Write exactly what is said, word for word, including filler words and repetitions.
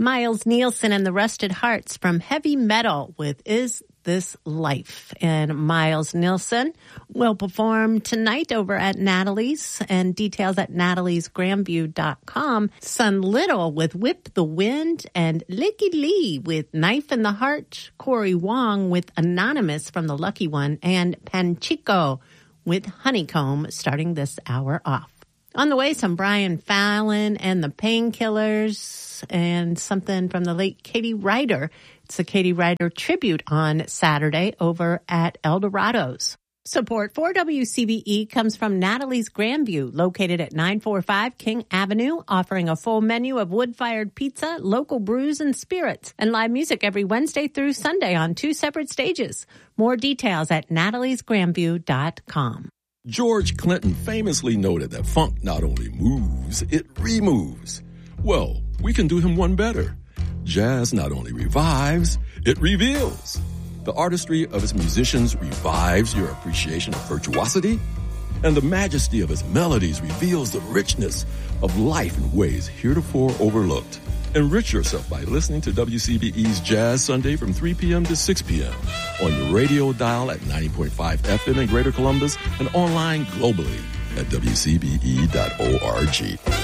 Miles Nielsen and the Rusted Hearts from Heavy Metal with Is This Life. And Miles Nielsen will perform tonight over at Natalie's, and details at natalies grandview dot com. Sun Little with Whip the Wind, and Licky Lee with Knife in the Heart. Corey Wong with Anonymous from The Lucky One, and Panchico with Honeycomb starting this hour off. On the way, some Brian Fallon and the Painkillers, and something from the late Katie Ryder. It's the Katie Ryder tribute on Saturday over at Eldorado's. Support for W C B E comes from Natalie's Grandview, located at nine forty-five King Avenue, offering a full menu of wood-fired pizza, local brews and spirits, and live music every Wednesday through Sunday on two separate stages. More details at natalies grandview dot com. George Clinton famously noted that funk not only moves, it removes. Well, we can do him one better. Jazz not only revives, it reveals. The artistry of its musicians revives your appreciation of virtuosity, and the majesty of its melodies reveals the richness of life in ways heretofore overlooked. Enrich yourself by listening to W C B E's Jazz Sunday from three p.m. to six p.m. on your radio dial at ninety point five F M in Greater Columbus and online globally at w c b e dot org.